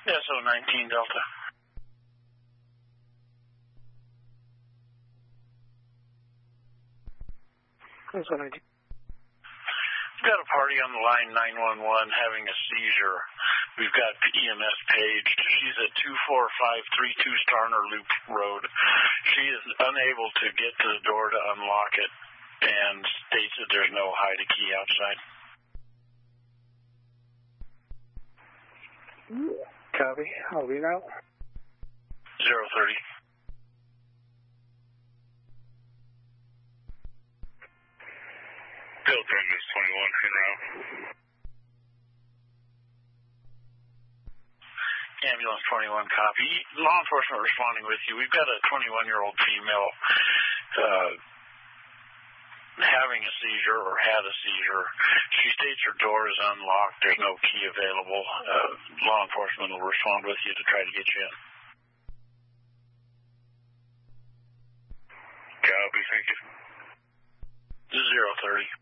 SO19 Delta. SO19. We've got a party on the line, 911, having a seizure. We've got EMS paged. She's at 24532 Starner Loop Road. She is unable to get to the door to unlock it and states that there's no hide key outside. Copy. I'll read out. 030. Delta Miss 21, in route. Ambulance 21, copy. Law enforcement responding with you. We've got a 21-year-old female having a seizure or had a seizure. She states her door is unlocked. There's no key available. Law enforcement will respond with you to try to get you in. Copy, thank you. 030.